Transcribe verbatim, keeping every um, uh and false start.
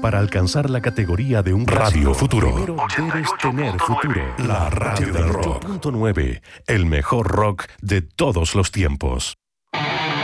Para alcanzar la categoría de un Radio Futuro, primero debes tener futuro. La radio del rock. ocho punto nueve, el mejor rock de todos los tiempos.